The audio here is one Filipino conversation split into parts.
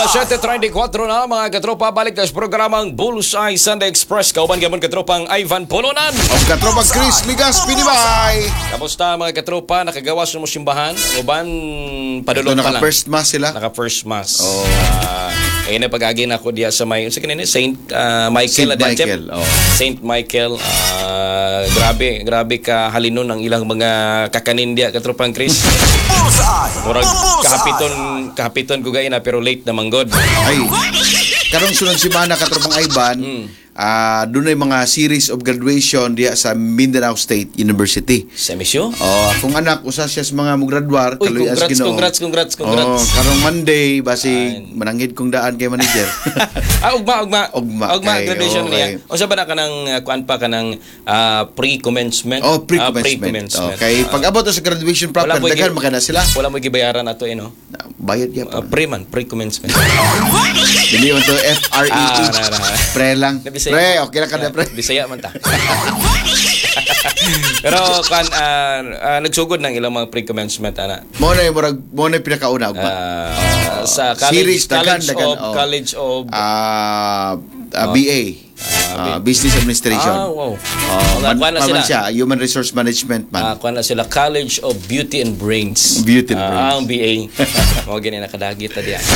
Alas 7:34 na mga katropa, balik na sa programang Bullseye Sunday Express. Kauban gamon katropang Ivan Polonan. O katropang Chris Ligas Pinibay. Kamusta mga katropa? Nakagawas na mo simbahan? Uban padulong pa lang. Naka-first mass sila. Naka-first mass. Oh. Ayun na pag-agi na ako diya sa may Saint Michael. Saint Michael. Oh. Saint Michael. Grabe ka halinon ang ilang mga kakanin diya katropang Chris. Murag kahapiton ko gaya na pero late na manggod. Ay, karong sunod semana katropang Ivan, doon ay mga series of graduation diya sa Mindanao State University. Sa misyo? Akong anak usa siya sa mga mugraduar. Uy, congrats. Karong Monday basi mananghid kong daan kay manager. Ugma graduation niya. O sa ba na kanang kuan pa kanang pre-commencement? Pre-commencement. Kay pag-abot sa graduation proper daghan makana sila. Wala mo gibayaran ato no. Bayad ya pa. Pre-commencement. Dili on to FREE. Pre lang. Pre, okay lang kada pre. Bisaya man ta. Pero kan nagsugod ng ilang mga pre-commencement ana. Mo na pinakauna ba? Sa college of BA. Business Administration. Wow. Man siya, Human Resource Management man. Kuan na sila College of Beauty and Brains. Ang BA. Mo gani nakadagit ta diyan.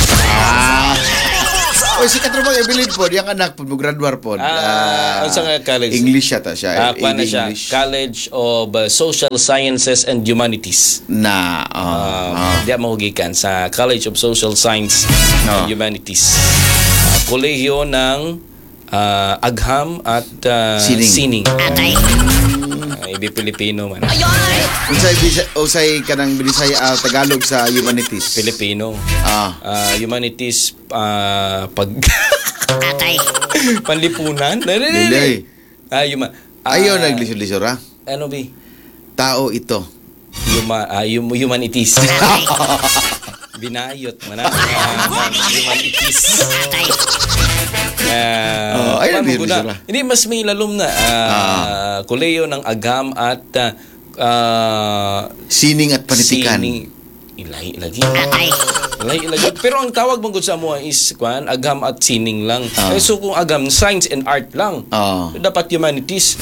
Oy, si katrobang Evelyn po, diyang anak po, graduar po. Sa college. English yata siya. Kuan na siya, College of Social Sciences and Humanities. Diya mahugikan sa College of Social Science and Humanities. Kolehiyo ng Agham at Sining. Ibi Pilipino man. Usay kanang Bisaya Tagalog sa Humanities. Filipino. Humanities panlipunan. Dili. Ayaw naglisod-lisod ha? Ano bi? Tao ito. Humanities. Binayot man humanities. Hindi mas may lalom na kuleyo ng Agam at Sining at Panitikan. Ilahi lagi. Pero ang tawag mong sa mo is Agam at Sining lang. So kung Agam, Science and Art lang. Dapat Humanities.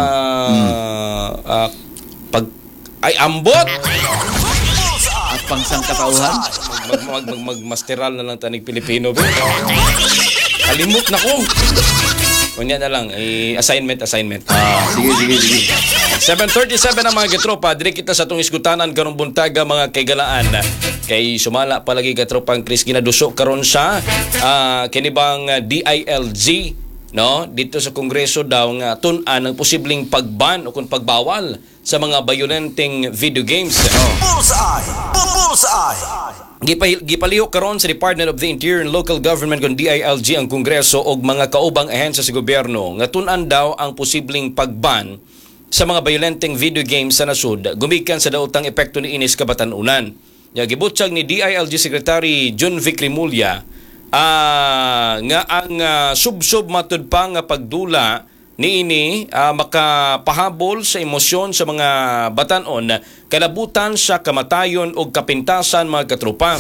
Pag ay ambot at pangsangkatauhan. Magmasteral na lang tanig Pilipino. Kalimut na ko. Kunya na lang, assignment. Sige. 7:37 ang mga katropa. Dire kita sa itong iskutanan karong buntaga mga kaigalaan. Kay sumala palagi katropang Chris ginadusok karon sa kinibang DILG, no? Dito sa Kongreso daw nga tun-an ang posibleng pagban o kung pagbawal sa mga violenteng video games. Bullseye. Gipaliho karon sa Department of the Interior and Local Government kung DILG ang Kongreso og mga kaubang ahensya sa gobyerno nga tun-an daw ang posibleng pagban sa mga violenteng video games sa nasud gumikan sa daotang epekto ni inis kabatan-unan. Gibutyag ni DILG Secretary John Vic Rimulya nga ang sub matud pa nga pagdula niini makapahabol sa emosyon sa mga batanon kalabutan sa kamatayon o kapintasan mga katropa.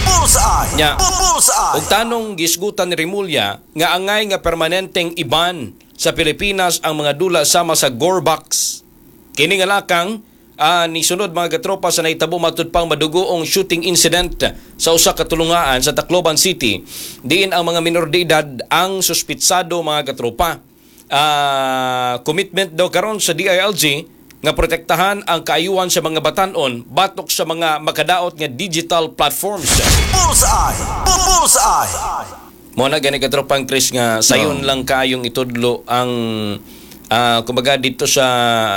Og tanong gisgutan ni Rimulya nga angay nga permanenteng iban sa Pilipinas ang mga dula sama sa Gorbox. Kini nga lakang ni sunod mga katropa sa nahitabo matud pang madugoong shooting incident sa usa ka tulungaan sa Tacloban City. Diin ang mga minor de edad ang suspitsado mga katropa. Commitment daw karon sa DILG nga protektahan ang kaayuhan sa mga batanon batok sa mga makadaot nga digital platforms. Bullseye. Mo na gani katropang Chris nga sayon lang kayong itudlo ang kumbaga dito sa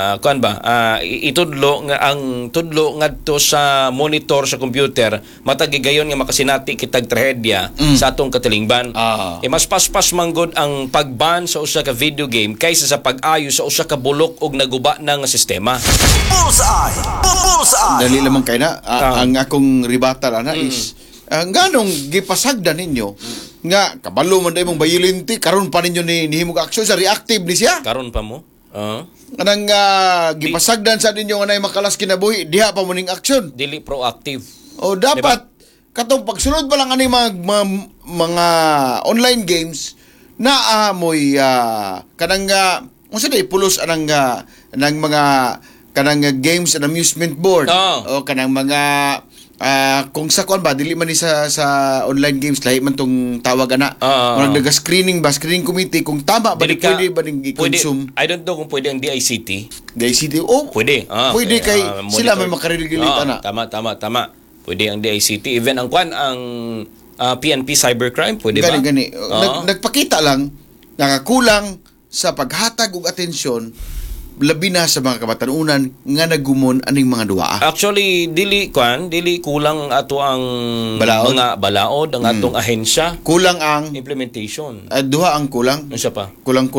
itudlo nga ang tudlo ngadto sa monitor sa computer matagigayon nga makasinati kitag trahedya sa atong katilingban. Mas paspas manggod ang pagban sa usa ka video game kaysa sa pag-ayo sa usa ka bulok og naguba na nga sistema. Bullseye. Dali lamang kay na ang akong rebuttal ana is nganong gipasagdan ninyo nga kabalo man day mong violente karon pa ninyo ni himog action sa reactive ni siya karon pa mo anang gipasagdan sa ninyo nga nay makalas kinabuhi diha pa mo ning action dili proactive o dapat katong pagsunod pa lang ani mga online games na amoy kanang unsa day pulos anang nang mga kanang games and amusement board o kanang mga kung sa kuan ba dili man ni sa online games lahi man tong tawag ana murag naga-screening committee kung tama ba pwede ba ning i-consume. I don't know kung pwede ang DICT pwede pwede kay sila may makaregulate ana. Tama pwede ang DICT even ang kuan ang PNP cybercrime pwede ba gani nagpakita lang nakakulang sa paghatag og atensyon labi na sa mga kabatanunan nga nagumon aning mga duwa. Actually dili kulang ato ang balaod. Mga balaod ang atong ahensya. Kulang ang implementation. Duha ang kulang. Ano siya pa? Kulang.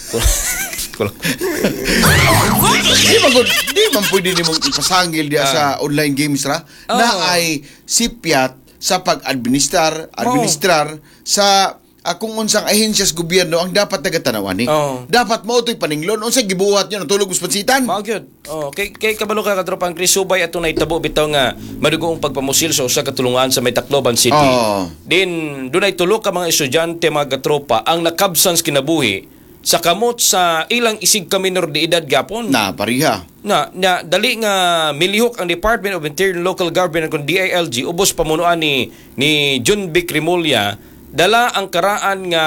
Di man pwede nimong ipasangil diya sa online games ra na ay sipyat sa pag-administrar sa kung unsang ahensya sa gobyerno ang dapat nagatanawan ni. Dapat mo to'y paninglon. Unsang gibuhat nyo, natulog uspansitan. Magyod. Kay kabalo ka katropang Chris Subay atong naitabo bitaw nga madugong pagpamusil sa usa ka tulungan sa may Tacloban City. Din dunay tulo ka mga estudyante mga katropa ang nakabsans kinabuhi sa kamot sa ilang isig ka minor de edad gapon. Pariha. Na dali nga milihok ang Department of Interior and Local Government kung DILG ubos pamunuan ni John Vic Rimulya dala ang karaan nga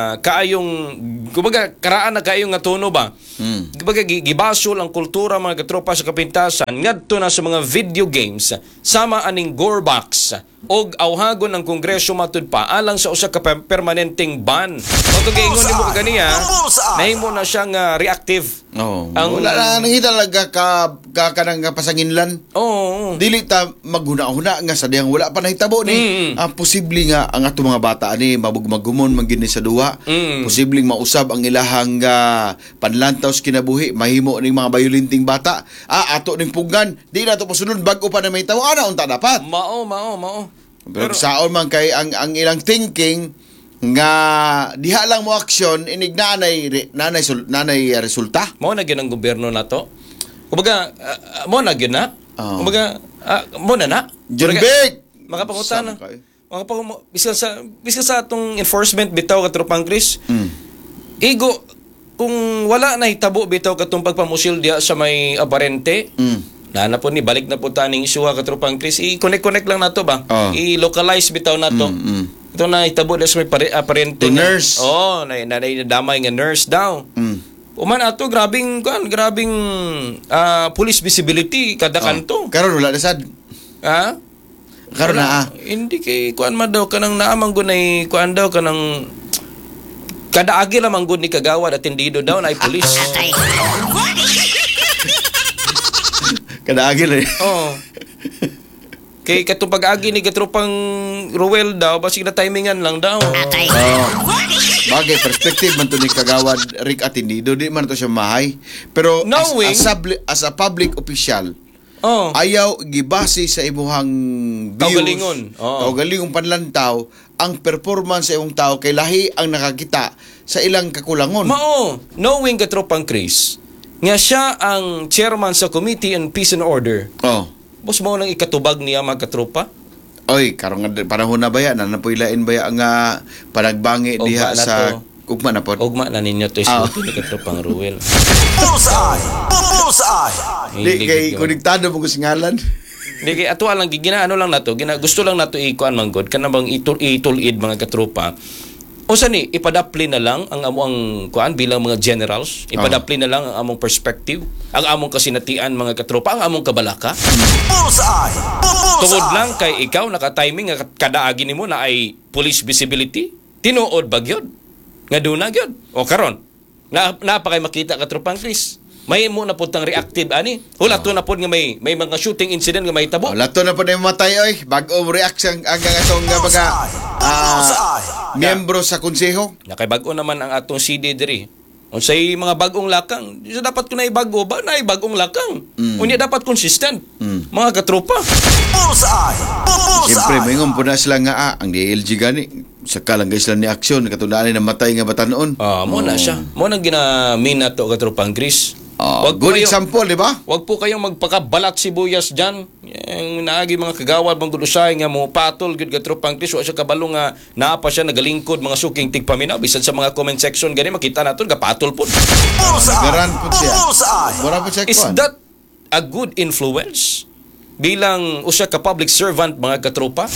karaan na kaayong nga tono ba. Kumbaga gibasol ang kultura mga katropa sa kapintasan ngadto na sa mga video games sama aning Gorebox og awhagon ng Kongreso matud pa alang sa usa ka permanenteng ban. Kung gaingon nimo kaniya nahimo na siya nga reactive. Wala na nangita talaga ka kanang pasanginlan. Dili ta maghuna-huna nga sa diyang wala pa nahitabo ni. Posible nga ang ato mga bata ani magumon mangini sa duwa. Posibleng mausab ang ilahang panlantaw sa kinabuhi mahimo ning mga bayulinting bata. Ato ning pugan di na to pasunod bag-o pa na may tawo ana unta dapat. Mao. Pero saon man kay ang ilang thinking nga diha lang mo aksyon inig nanay resulta. Mao na gyud ang gobyerno nato. Kumbaga mo na gyud na. Kumbaga mo na. John Vic makapangutana. Bisa sa atong enforcement bitaw katropang Chris. Igo kung wala na hitabo bitaw katong pagpamusil diha sa may aparente. Na po ni balik na po taning isuha katropang Chris. I-connect lang nato ba? I-localize bitaw nato. Ito na itabo na sa may aparente. Nurse. Nadamay nga nurse daw. Uman ato grabing police visibility kada kanto. Karon wala na sad. Karon na hindi kay kuan man daw kanang naamang gunay kuan daw kanang kada agi lamang gud ni kagawad atendido daw na ay police. Kada agi rin. Kay katong pag-agi ni katropang Ruel daw basig na timingan lang daw. Bagay perspective man to ni kagawad Rick atendido di man to siya mahay. Pero as a public official ayaw gibase sa imuhang kaugalingon panlantaw ang performance sa imong tao kay lahi ang nakakita sa ilang kakulangon. Knowing katropang Chris nga siya ang chairman sa Committee on Peace and Order. Boss mo nang ikatubag niya mga katropa? Karong panahon na baya na napuilain baya nga panagbangi diha sa ugma na pod. Ugma na ninyo to isbuto ni katropang Ruel. Bullseye. Di kay konektado mo ko singalan. Di kay ato lang ginaano lang nato, gusto lang nato ikuan manggod kana bang itulid mga katropa. O sani, ipadapli na lang ang among kuan bilang mga generals, ipadapli na lang ang among perspective, ang among kasinatian mga katropa, ang among kabalaka. Tungod lang kay ikaw naka-timing nga kadaagi nimo na ay police visibility, tinuod ba gyud? Nga duna gyud. O karon, na pa kay makita katropang Chris. May mo na pud tang reactive ani. Wala to na pud nga may mga shooting incident nga may tabo. Wala to na pud matay bag-o reaction ang atong mga miyembro sa konseho. Nakay bag-o naman ang atong CD diri. Unsay mga bagong lakang, dapat ko na ibago ba na bagong lakang. Unya dapat consistent. Mga katropa. Siyempre mayong po na sila nga ang DLG gani saka lang guys lang ni aksyon katundaan na matay nga batanon. Mo na siya. Mo nang ginamina to katropang Chris. Good example, di ba? Wag po kayong magpakabalat sibuyas dyan. Yung naagi mga kagawad, mga gulusay nga mo patol, good katropang Chris, siya kabalo nga naapa siya, nagalingkod, mga suking tigpaminaw. Bisan sa mga comment section, gani makita natin, kapatol po. Nagaran po siya. Mura po siya. Is that a good influence? Bilang usya ka public servant, mga katropa?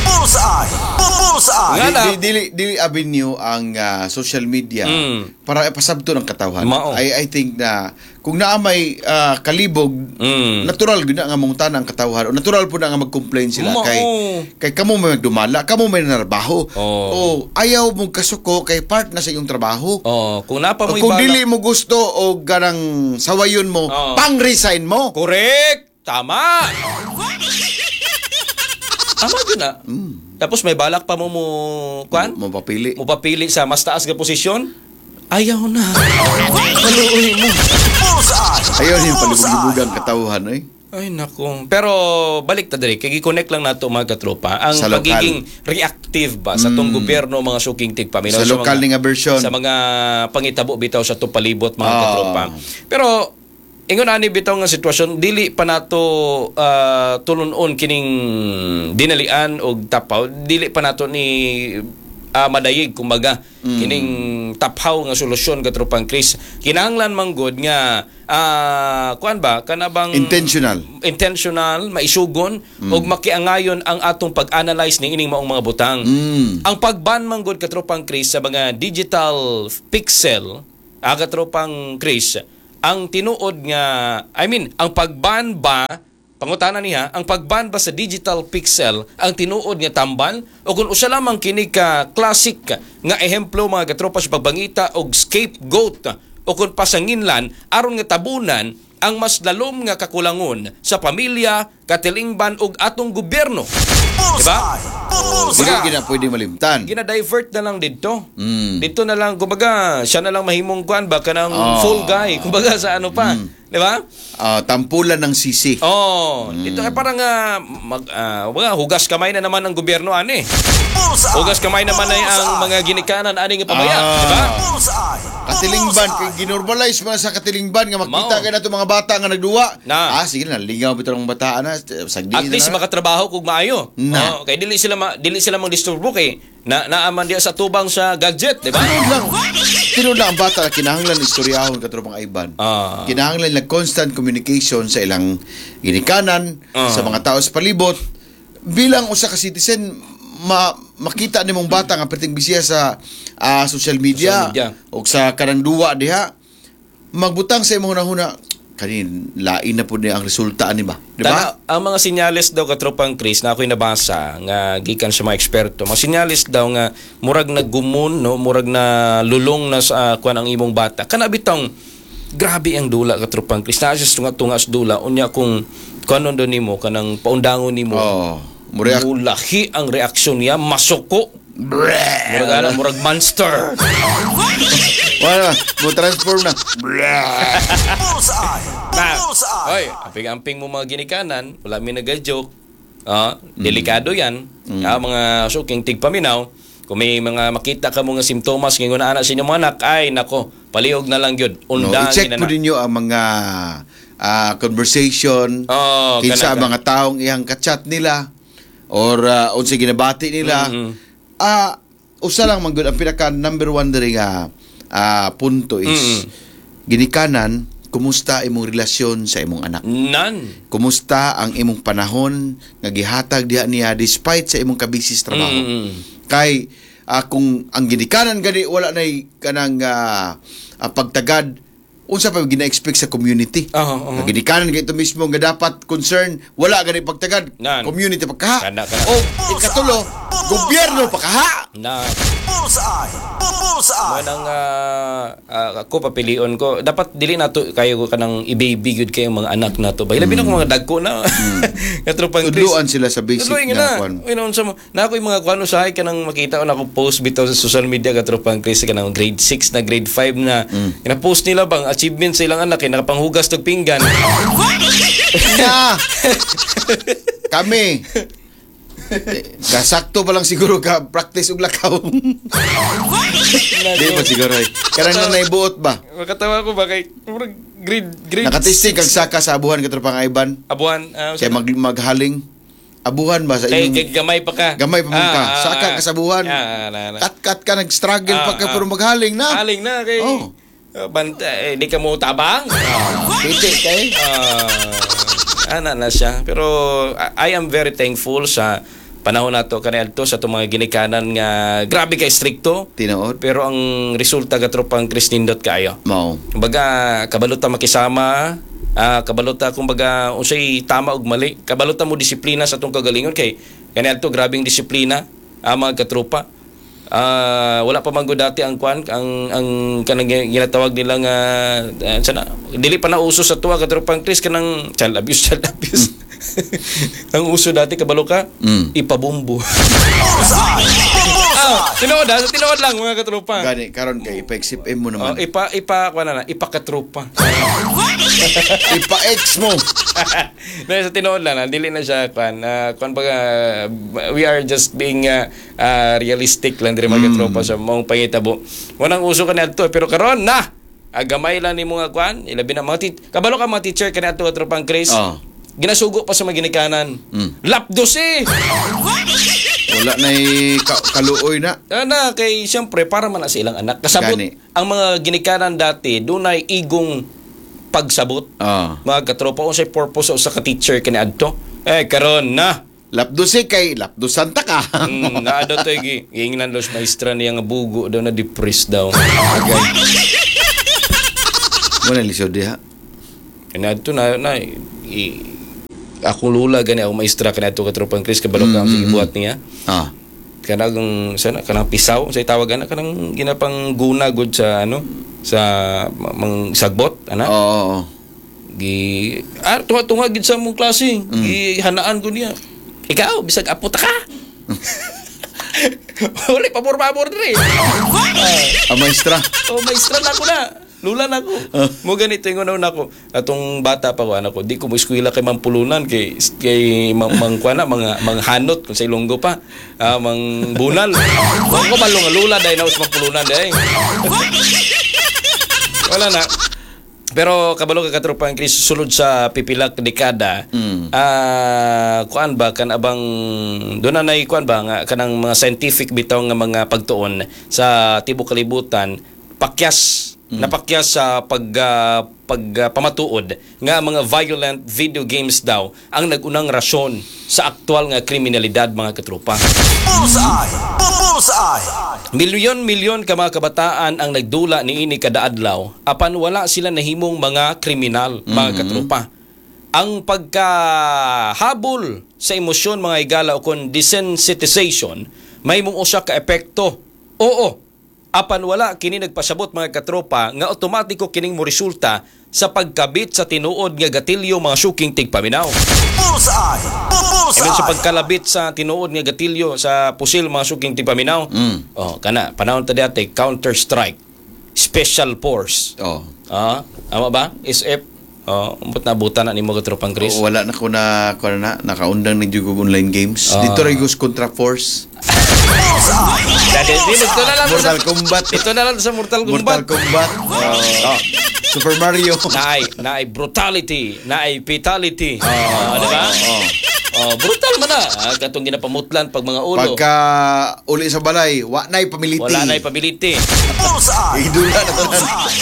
Dili avenue ang social media para ipasabto ng katawhan. I think na kung naa may kalibog, natural gud nga mong tanan ang katawhan o natural po na nga mag-complain sila kay kamo may magdumala, kamo may narbaho. Ayaw mong kasuko kay part na sa iyong trabaho. Kung napa mo kung dili mo gusto o ganang sawayon mo, pang-resign mo. Correct. Tama yun na. Tapos may balak pa mo mapapili sa mas taas na posisyon. Ayaw na. Paluoy mo. Ayaw yung palibog-libugang katawhan Ay nako. Pero balik ta diri, kay i-connect lang nato mga katropa ang pagiging reactive ba sa tong gobyerno, mga suking tigpaminaw sa lokal nga version sa mga pangitabo bitaw sa to palibot, mga katropa. Pero ingon ani bitaw nga sitwasyon, dili pa nato tulunon kining dinalian og tapaw, dili pa nato ni madayig kumbaga kining taphaw nga solusyon katropang Chris. Kinahanglan manggod nga kuan ba kanabang intentional maisugon og makiangayon ang atong pag-analyze ning ining maong mga butang. Ang pagban manggod katropang Chris sa mga digital pixel katropang Chris, ang tinuod nga, ang pagban ba, pangutana niya, ang pagban ba sa digital pixel, ang tinuod nga tamban, o kung usa lamang kini ka classic nga ehemplo mga katropa sa pagbangita og scapegoat, o kung pasanginlan, aron nga tabunan ang mas lalom nga kakulangon sa pamilya, katilingban og atong gobyerno. Diba? Hindi na pwede malimtan. Gina-divert na lang dito. Dito na lang, kumbaga, siya na lang mahimong kuan ba kanang full guy. Kumbaga sa ano pa. Diba? Tampulan ng sisi. Dito ay parang hugas kamay na naman ng gobyerno, ani. Hugas kamay naman ay ang mga ginikanan, ani nga pamaya. Diba? Katilingban, ginormalize mo sa katilingban nga makita kayo na itong mga bata nga nagduwa. Sige na, lingaw bito ng bataan na. At least makatrabaho kung maayo. Kaya dili sila mang-disturbo kay naaman diya sa tubang sa gadget, di ba? Tinod lang ang bata, kinahanglan istoryahon katropang Ivan. Kinahanglan lang constant communication sa ilang ginikanan, sa mga tao sa palibot. Bilang usa ka citizen, makita ni mong bata nga perting bisiya sa social media o sa kanang duwa diha, magbutang sa imong hunahuna kanin lain na po niya ang resulta ani ba, di ba? Ang mga senyales daw katropang Chris na ako'y nabasa nga gikan sa mga eksperto, mga senyales daw nga murag naggumon, no, murag na lulong na sa kuan ang imong bata. Kana bitong grabe ang dula katropang Chris. Na just tungas dula unya kung kanon do nimo kanang paundangon nimo. Mulahi ang reaksyon niya, masuko. Murag monster. Wala, mo transform na. Oy, amping-amping mo mga ginikanan, wala mi nagajoke. Delikado 'yan. Mga suking tigpaminaw, kung may mga makita ka mga simptomas ngingon na anak sa inyong anak, ay nako, palihog na lang gyud. I-check mo din ang mga conversation kinsa mga taong iyang ka-chat nila or unsa ginabati nila. Usa lang man gyud ang pinaka number 1 diri nga punto is ginikanan, kumusta imong relasyon sa imong anak? Kumusta ang imong panahon nga gihatag diha niya despite sa imong kabisis trabaho? Kay kung ang ginikanan gani wala nay kanang pagtagad, unsa pa gina-expect sa community? Ginikanan gito mismo nga dapat concern, wala gani pagtagad, community pagkaha. O ikatulo, gobyerno pagkaha. Manang ako papilion ko, dapat dili nato kayo kanang i-baby good kayo mga anak nato ba. Ilabi na ko mga dagko na. Katropang tudluan sila sa basic na kwan. Na ako yung mga kwan usahay kanang makita ko na ako post bitaw sa social media katropang Chris kanang grade 6 na grade 5 na. Ina-post nila bang achievement sa ilang anak nakapanghugas og pinggan. Kami Kasakto pa lang siguro ka practice og lakaw. Di pa siguro. Karang na naibuot ba? Makatawa ko ba kay grade Nakatisting kag saka sa abuhan katropang Ivan. abuan. Kaya maghaling. Abuhan ba sa Kay inyong... gamay pa ka. Gamay pa man ka. Saka ka sa abuhan. Kat-kat ka, nag-struggle pa ka, pero maghaling na. Haling na kay banta, di ka mo tabang. Piti kay. Na siya. Pero I am very thankful sa panahon nato kaniadto sa itong mga ginikanan nga grabe kay strikto. Tinuod. Pero ang resulta gatropang Kristindot kayo. Mao. Kumbaga kabalota makisama, kabalota kumbaga unsay tama ug mali. Kabalota mo disiplina sa atong kagalingon kay kaniadto grabing disiplina mga katropa. Wala pa man gud dati ang kwan ang kanang ginatawag nila nga sana dili pa na uso sa tuwa katropang Chris kanang child abuse. Ang uso dati kabalo ka ipabumbo. Tinuod lang mga katropa. Gani karon kay ipa-exip mo naman. Ipakatropa. Ipa-ex mo. Sa tinuod lang dili na siya kwan baga we are just being realistic lang diri mga katropa sa mong pangitabo. Wanang uso kaniadto pero karon na gamay lang nimo nga kwan ilabi na mga kabalo ka mga teacher kaniadto katropang Chris. Ginasugo pa sa mga ginikanan. Lapdos Wala na kaluoy na. Kay siyempre para man na sa ilang anak. Kasabot ang mga ginikanan dati dunay igong pagsabot. Mga katropa unsay purpose sa ka-teacher kaniadto. Karon na Lapdose kay lapdosan ta ka. Naado to giingnan los maestra niya nga bugo daw na depressed daw. Wala lisod diha. Kaniadto na akong lula gani ako maestra kaniadto katropang Chris kabalo ka ang gibuhat niya. Kanang pisaw say tawag ana kanang ginapang guna gud sa sa sagbot ana. Tunga gid sa mong klase. Gihanaan ko niya. Ikaw bisag apo ta ka. Wala pabor-pabor diri. Maestra. Maestra na ko na. Lula na ko. Mo ganito yung una ko. Atong bata pa ko anak ko. Di ko mo eskwela kay mampulunan kay mangkuana mga hanot kung sa Ilonggo pa. Mang bunal. Ko malong lula dahil na us mampulunan dahil. Wala na. Pero kabalo ka katropang Chris sulod sa pipilak dekada. Kuan ba kan abang doon na kuan ba nga kanang mga scientific bitaw nga mga pagtuon sa tibok kalibutan pakyas napakyas sa pamatuod nga mga violent video games daw ang nagunang rason sa aktual nga kriminalidad mga katropa. Milyon-milyon ka mga kabataan ang nagdula niini kada adlaw apan wala sila nahimong mga kriminal mga katropa. Ang pagkahabol sa emosyon mga higala o kon desensitization may mong usa ka epekto. Apan wala kini nagpasabot mga katropa nga otomatiko kining mo resulta sa pagkabit sa tinuod nga gatilyo mga suking tigpaminaw. Sa pagkalabit sa tinuod nga gatilyo sa pusil mga suking tigpaminaw. Kana panahon ta dati Counter Strike, Special Force. Ama ba? SF. Umbot na buta na nimo katropang Chris. Wala na ko nakaundang ni Jugog online games. Dito Regos Contra Force. Mortal Kombat. Ito na lang sa Mortal Kombat. Super Mario. Naay brutality, naay fatality. Ano ba? Brutal man na. Katong ginapamutlan pag mga ulo. Pagka uli sa balay, wala na'y pamiliti. Idula na tanan.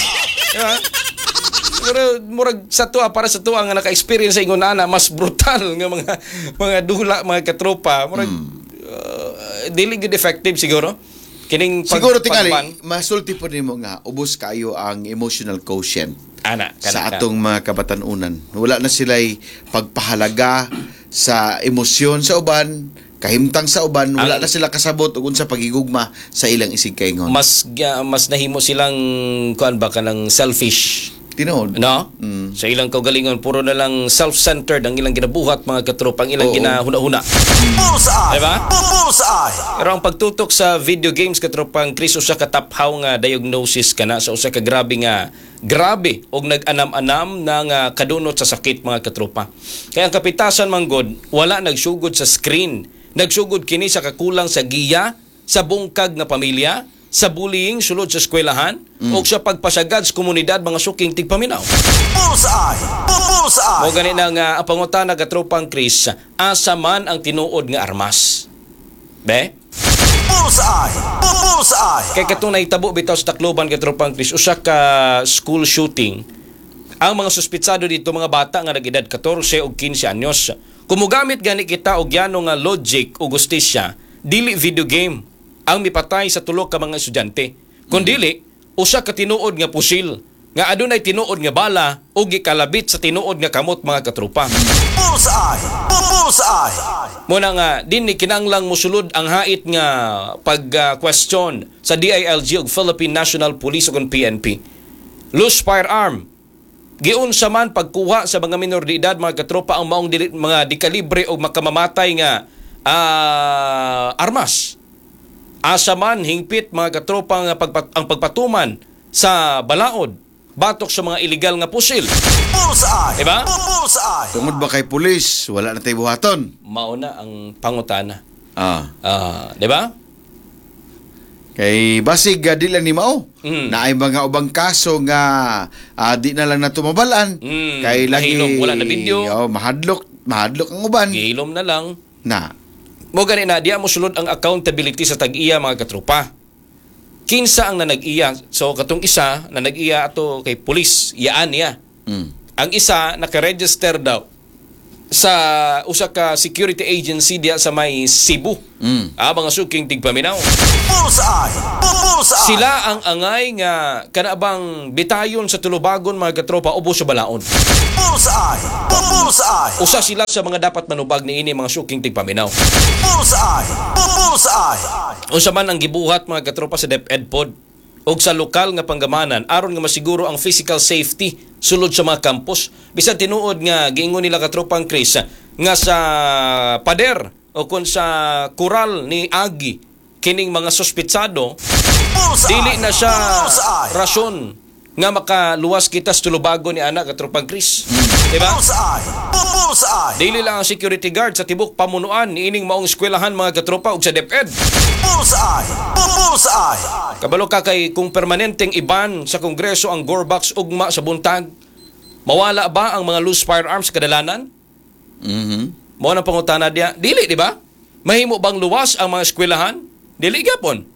Pero murag sa tuwa para sa tuwa nga naka-experience sa ingon ana mas brutal nga mga dula mga katropa murag dili good effective siguro kining siguro tingali masulti po nimo nga ubos kayo ang emotional quotient sa atong mga kabatanunan. Wala na sila'y pagpahalaga sa emosyon sa uban, kahimtang sa uban, wala na sila kasabot ug unsa pagigugma sa ilang isig kaingon. Mas nahimo silang kuan ba kanang selfish. Tinood. No? Sa ilang kaugalingon, puro na lang self-centered ang ilang ginabuhat, mga katropa, ang ilang ginahuna-huna. Diba? Pero ang pagtutok sa video games, katropang Chris, usa ka taphaw nga diagnosis ka na sa usa ka grabe og nag-anam-anam na kadunot sa sakit, mga katropa. Kaya ang kapitasan manggod, wala nagsugod sa screen Nagsugod kini sa kakulang sa giya, sa bungkag nga pamilya, sa bullying sulod sa eskwelahan, o sa pagpasagad sa komunidad mga suking tigpaminaw. Mo gani na nga ang pangutana ka tropang Chris, asa man ang tinuod nga armas. Be? Kay katong nahitabo bitaw sa Tacloban ka tropang Chris, usa ka school shooting. Ang mga suspitsado dito mga bata nga nag-edad 14 o 15 anyos. Kumugamit gani kita og yano nga logic o justisya, dili video game ang mipatay sa tulo ka mga estudyante. Kundili, usa ka tinuod nga pusil nga adunay tinuod nga bala o gikalabit sa tinuod nga kamot mga katropa. Muna nga, din ni kinanglang musulod ang hait nga pag-question sa DILG ug Philippine National Police ug PNP. Loose firearm. Giunsa man pagkuha sa mga minor de edad mga katropa ang maong mga dikalibre o makamamatay nga armas. Asa man hingpit mga katropa nga ang pagpatuman sa balaod batok sa mga illegal nga pusil. Diba? Tungod ba kay pulis, wala na tayo buhaton. Mauna ang pangutana. Diba? Kay basig di lang ni mao. Na ay mga ubang kaso nga di na lang na tumabalan. Kay lagi wala na video. Mahadlok ang uban. Gihilom na lang. Na. Mo gani na diya mo sulod ang accountability sa tag-iya mga katropa. Kinsa ang nanag-iya. So katong isa na nag-iya ato kay pulis, iyaan niya. Ang isa naka-register daw sa usa ka security agency diya sa may Cebu. Mga suking tigpaminaw. Sila ang angay nga kanabang bitayon sa tulubagon mga katropa ubos sa balaon. Usa sila sa mga dapat manubag ni ini mga suking tigpaminaw. Unsa man ang gibuhat mga katropa sa DepEd-Pod og sa lokal nga panggamanan aron nga masiguro ang physical safety sulod sa mga campus. Bisan tinuod nga giingon nila katropang Chris nga sa pader o kun sa kural ni Agi kining mga suspitsado dili na siya rason nga makaluwas kita sa tulubago ni anak katropang Chris. Diba? Dili lang ang security guard sa tibok pamunuan ni ining maong eskwelahan mga katropa ug sa DepEd. Kabalo ka kay kung permanenteng iban sa Kongreso ang Gorbox ugma sa buntag, mawala ba ang mga loose firearms kadalanan? Mo na pangutana diya, dili di ba? Mahimo bang luwas ang mga eskwelahan? Dili gyapon.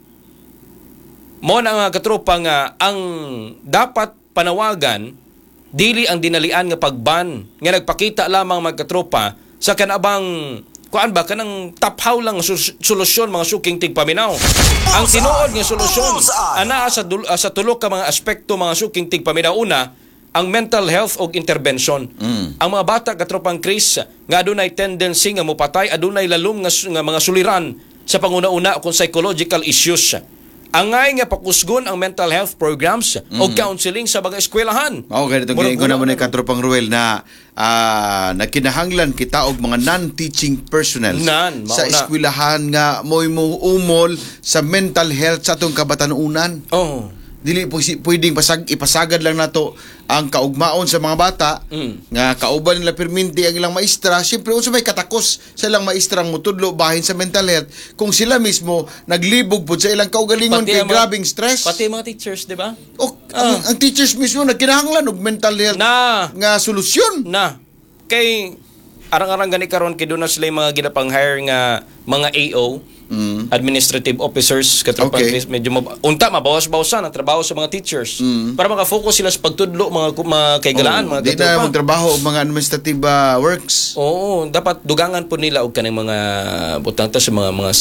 Mo na nga katropa nga ang dapat panawagan dili ang dinalian nga pagban nga nagpakita lamang mga katropa sa kanabang kuan ba kanang taphaw lang solusyon mga suking tigpaminaw. Ang tinuod nga solusyon ana sa tulo ka mga aspekto mga suking tigpaminaw. Una, ang mental health og intervention. Ang mga bata katropang Chris nga adunay tendency nga mopatay, adunay lalom nga mga suliran sa panguna-una kung psychological issues. Angay nga pakusgon ang mental health programs o counseling sa mga eskwelahan. Okay, ito ko na mo ni katropang Ruel na kinahanglan kita og mga non-teaching personnel sa eskwelahan nga mo'y umol sa mental health sa atong kabatanunan. Dili pwedeng ipasagad lang nato ang kaugmaon sa mga bata nga kauban nila perminti ang ilang maestra. Siyempre unsa may katakos sa ilang maestrang mutudlo bahin sa mental health kung sila mismo naglibog pud sa ilang kaugalingon kay grabing stress. Pati mga teachers, di ba? Ang teachers mismo nagkinahanglan og mental health nga solusyon. Kay arang-arang gani karon kay doon na sila yung mga ginapang-hire nga mga AO, administrative officers, katropang medyo mabawas-bawasan ang trabaho sa mga teachers para makafocus sila sa pagtudlo mga kaigalaan, mga di na mong trabaho o mga administrative works. Dapat dugangan po nila og kanang mga butang ta sa mga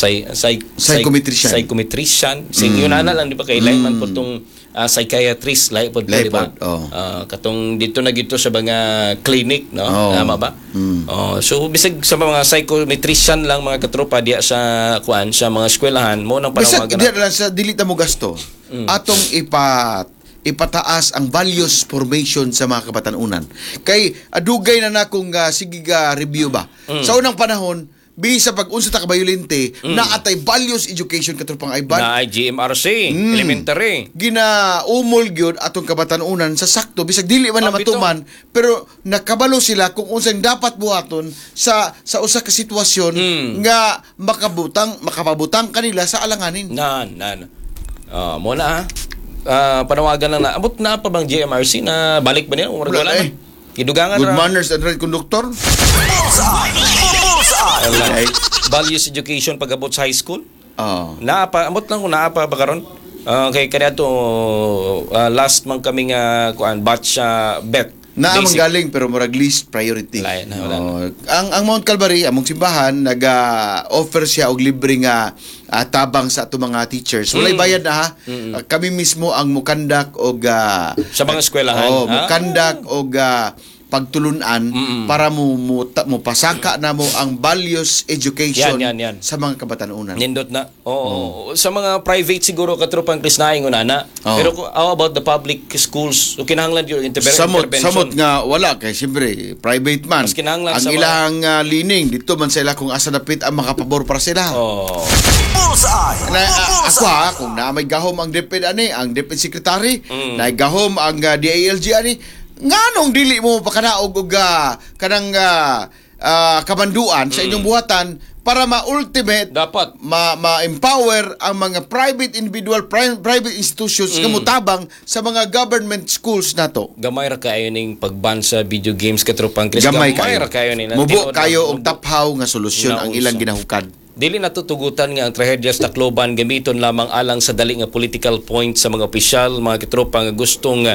psychometrician. Yun na lang di ba kay layman po tong psychiatrist lay pod di ba? Katong dito na gito sa mga clinic, no? Tama ba? So bisag sa mga psychometrician lang mga katropa diya sa sa mga eskwelahan mo nang panawagan. Bisag dili ta mo gasto. Atong ipataas ang values formation sa mga kabatanunan. Kay adugay na nakong sige review ba. Sa unang panahon bisa pag unsa ta ka bayolente na atay values education katropang Ivan. Na GMRC, elementary. Ginaumol gyud atong kabatanunan sa sakto bisag dili man na matuman pero nakabalo sila kung unsang dapat buhaton sa usa ka sitwasyon nga makapabutang kanila sa alanganin. Mo na panawagan lang na abot na pa bang GMRC na balik ba niya wala na. Kidugangan Good manners and right conductor. Values education pag-abot sa high school. Amot lang kung naapa ba karon. Kay kaya to last man kami nga batch bet. Naamang galing pero murag least priority. Ang Mount Calvary, among simbahan, nag-offer siya og libre nga tabang sa ato mga teachers. Walay bayad na ha. Kami mismo ang mukandak og sa mga eskwelahan. Mukandak og pagtulunan para mo pasaka na mo ang values education yan. sa mga kabatanunan. Nindot na. Sa mga private siguro katropang Krisnaing una. Pero how about the public schools? So kinahanglan yung intervention. Samot nga wala kay siyempre private man. Ang ilang lining dito man sila kung asa napit ang makapabor para sila. Ako kung na may gahom ang DepEd ang DepEd Secretary, na gahom ang DILG nganong dili mo pakanaog og kanang kamanduan sa inyong buhatan para ma-ultimate dapat ma-empower ang mga private individual private institutions nga mutabang sa mga government schools nato. Gamay ra kayo ning pagban sa video games katropang Chris. Gamay ra kayo ni mubo kayo og taphaw nga solusyon ang ilang ginahukad. Dili natutugutan nga ang trahedya sa Tacloban gamiton lamang alang sa dali nga political point sa mga opisyal, mga katropa nga gustong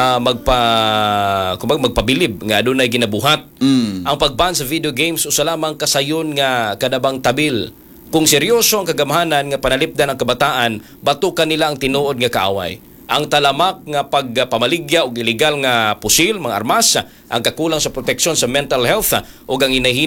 magpabilib nga adunay ginabuhat. Ang pagban sa video games usa lamang kasayon nga kanabang tabil. Kung seryoso ang kagamahanan nga panalipdan ang kabataan, batukan nila ang tinuod nga kaaway. Ang talamak nga pagpamaligya og illegal nga pusil, mga armas, ang kakulang sa proteksyon sa mental health ug ang inahin